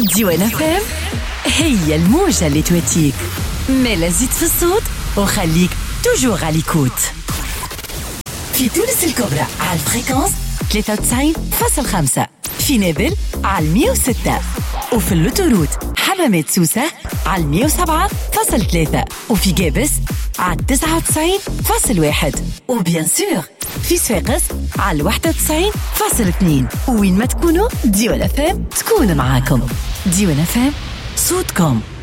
ديوان فام هي الموجة اللي تواتيك، مالا زيد في الصوت وخليك توجور على ليكوت. في تونس الكبرى على الفريكونس 93.5، في نابل على 106، وفي اللوتوروت حمامات سوسة على 107.3، وفي جابس على 99.1، وبيان سور في صفاقس على 91.2. وين ما تكونوا ديوان فام تكون معاكم. ديوان فام صوتكم.